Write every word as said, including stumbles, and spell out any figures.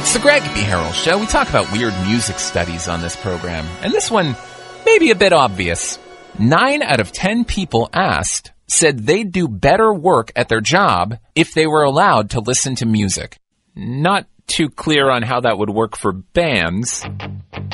It's the Greg B. Harrell Show. We talk about weird music studies on this program. And this one may be a bit obvious. Nine out of ten people asked said they'd do better work at their job if they were allowed to listen to music. Not too clear on how that would work for bands.